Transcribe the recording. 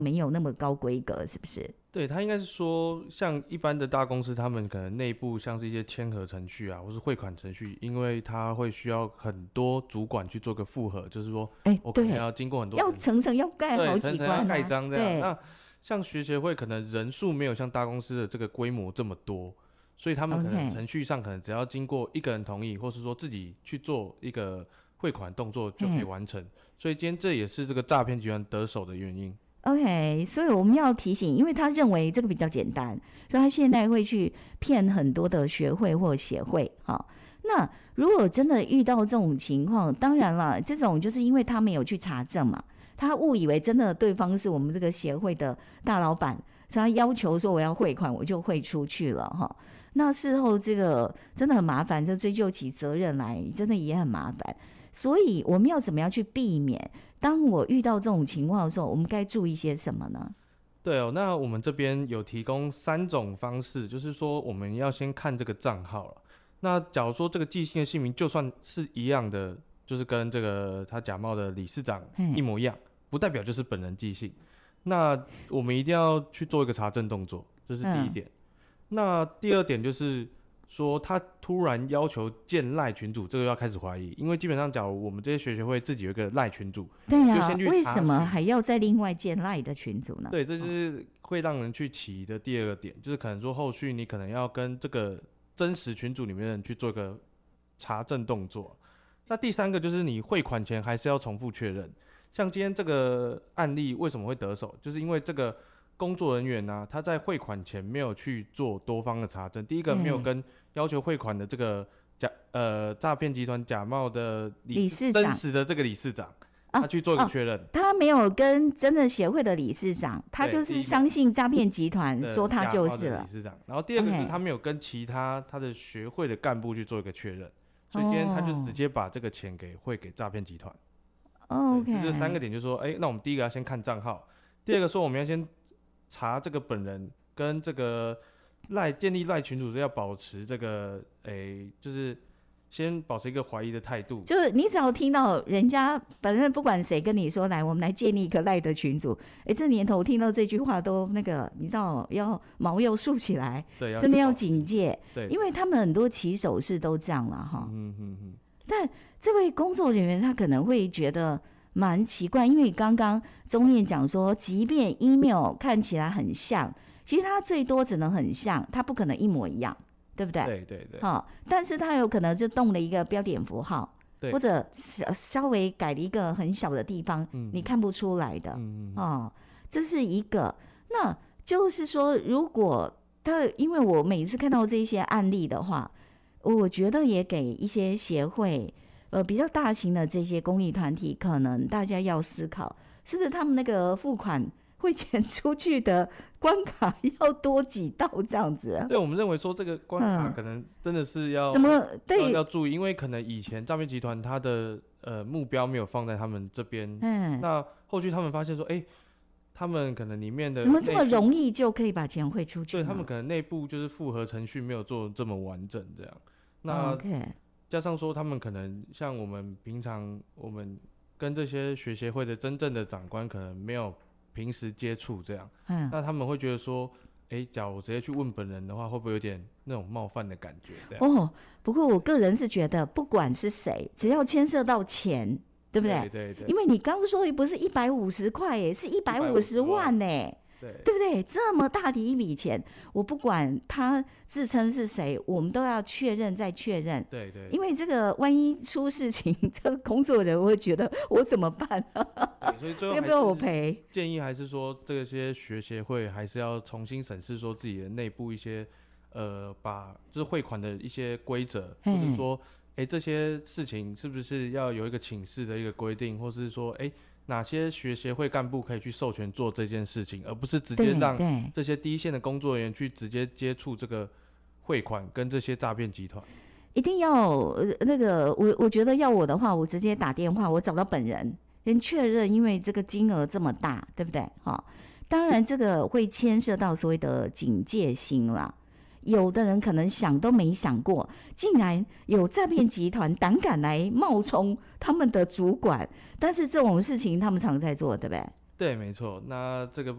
没有那么高规格，是不是？ 对，他应该是说，像一般的大公司，他们可能内部像是一些签核程序啊，或是汇款程序，因为它会需要很多主管去做个复核，就是说，我可能要经过很多要层层要盖好几关、啊， 对，层层要盖章这样。那像学协会可能人数没有像大公司的这个规模这么多，所以他们可能程序上可能只要经过一个人同意，或是说自己去做一个汇款动作就可以完成。所以今天这也是这个诈骗集团得手的原因。 OK， 所以我们要提醒，因为他认为这个比较简单，所以他现在会去骗很多的学会或协会。那如果真的遇到这种情况，当然了，这种就是因为他没有去查证嘛，他误以为真的对方是我们这个协会的大老板，所以他要求说我要汇款，我就汇出去了那事后这个真的很麻烦，就追究起责任来，真的也很麻烦。所以我们要怎么样去避免？当我遇到这种情况的时候，我们该注意些什么呢？ 对哦，那我们这边有提供3种方式，就是说我们要先看这个账号了。那假如说这个寄信的姓名就算是一样的，就是跟这个他假冒的理事长一模一样，不代表就是本人寄信。那我们一定要去做一个查证动作，这是第一点。那第二点就是说他突然要求建赖群组，这个要开始怀疑，因为基本上假如我们这些学协会自己有一个赖群组， 对啊，为什么还要再另外建赖的群组呢？ 对，这就是会让人去起疑的第二个点，就是可能说后续你可能要跟这个真实群组里面的人去做一个查证动作。那第三个就是你汇款前还是要重复确认，像今天这个案例为什么会得手，就是因为这个工作人员他在汇款前没有去做多方的查证。第一个没有跟要求汇款的这个诈骗集团假冒的理事长真实的这个理事长他去做一个确认， 他没有跟真的协会的理事长，他就是相信诈骗集团说他就是了理事长。然后第二个是他没有跟其他的学会的干部去做一个确认，所以今天他就直接把这个钱汇给诈骗集团。 OK， 这3个点就是说，那我们第一个要先看账号，第二个说我们要先查这个本人跟这个建立赖群组，是要保持这个就是先保持一个怀疑的态度。 就是你只要听到人家反正不管谁跟你说来我们来建立一个赖的群组，这年头听到这句话都那个你知道要毛要竖起来， 对， 真的要警戒。 对， 因为他们很多起手式都这样了但这位工作人员他可能会觉得蛮奇怪，因为刚刚宗彦讲说，即便 email 看起来很像，其实它最多只能很像，它不可能一模一样，对不对？ 对对对。 但是它有可能就动了一个标点符号，或者稍微改了一个很小的地方，你看不出来的。这是一个。那就是说，如果因为我每次看到这些案例的话，我觉得也给一些协会。比较大型的这些公益团体，可能大家要思考，是不是他们那个付款汇钱出去的关卡要多几道这样子？ 对，我们认为说这个关卡可能真的是要要注意，因为可能以前诈骗集团他的目标没有放在他们这边，那后续他们发现说，他们可能里面的怎么这么容易就可以把钱汇出去？ 对，他们可能内部就是复核程序没有做这么完整，这样。那加上说他们可能像我们平常我们跟这些学协会的真正的长官可能没有平时接触这样，那他们会觉得说假如我直接去问本人的话，会不会有点那种冒犯的感觉这样？ 不过我个人是觉得不管是谁，只要牵涉到钱，对不对？ 对， 因为你刚刚说不是150块是150万对不对？这么大的一笔钱，我不管他自称是谁，我们都要确认再确认。 对， 因为这个万一出事情，这个工作人会觉得我怎么办所以最后要不要我赔？ 建议还是说这些学协会还是要重新审视说自己的内部一些把就是汇款的一些规则，或者说这些事情是不是要有一个请示的一个规定，或是说哪些学协会干部可以去授权做这件事情，而不是直接让这些第一线的工作人员去直接接触这个汇款跟这些诈骗集团。 一定要那个我觉得要我的话，我直接打电话，我找到本人先确认，因为这个金额这么大，对不对？当然这个会牵涉到所谓的警戒心啦。有的人可能想都没想过，竟然有诈骗集团胆敢来冒充他们的主管，但是这种事情他们常在做，对不对？ 对，没错。那这个